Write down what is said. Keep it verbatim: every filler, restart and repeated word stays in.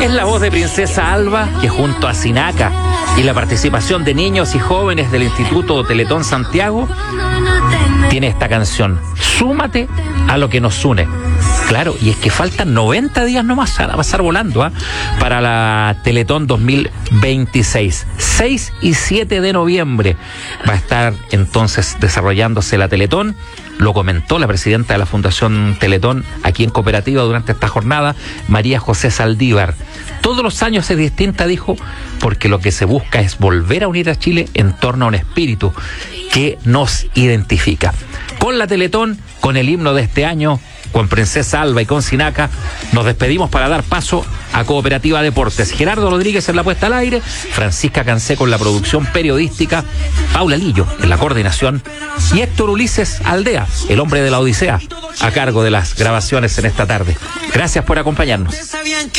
Es la voz de Princesa Alba, que junto a Sinaca y la participación de niños y jóvenes del Instituto Teletón Santiago, tiene esta canción, Súmate a lo que nos une. Claro, y es que faltan noventa días nomás, a pasar volando, ¿eh? para la Teletón dos mil veintiséis. seis y siete de noviembre va a estar entonces desarrollándose la Teletón. Lo comentó la presidenta de la Fundación Teletón aquí en Cooperativa durante esta jornada, María José Saldívar. Todos los años es distinta, dijo, porque lo que se busca es volver a unir a Chile en torno a un espíritu que nos identifica. Con la Teletón, con el himno de este año, con Princesa Alba y con Sinaca, nos despedimos para dar paso a Cooperativa Deportes. Gerardo Rodríguez en la puesta al aire, Francisca Cancé con la producción periodística, Paula Lillo en la coordinación y Héctor Ulises Aldea, el hombre de la Odisea, a cargo de las grabaciones en esta tarde. Gracias por acompañarnos.